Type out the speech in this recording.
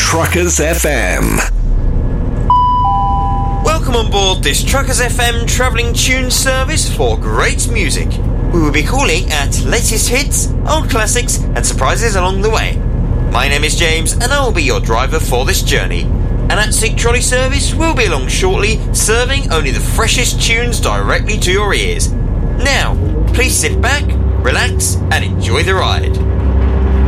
Truckers FM. Welcome on board this Truckers FM travelling tune service for great music. We will be calling at latest hits, old classics and surprises along the way. My name is James and I will be your driver for this journey. And at Seek Trolley Service will be along shortly, serving only the freshest tunes directly to your ears. Now, please sit back, relax and enjoy the ride.